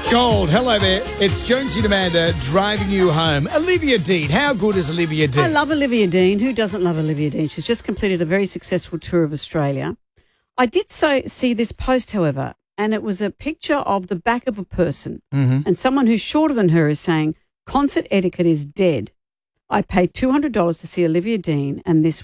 Gold, hello there. It's Jonesy and Amanda driving you home. Olivia Dean, how good is Olivia Dean? I love Olivia Dean. Who doesn't love Olivia Dean? She's just completed a very successful tour of Australia. I did see this post, however, and it was a picture of the back of a person, and someone who's shorter than her is saying, concert etiquette is dead. I paid $200 to see Olivia Dean, and this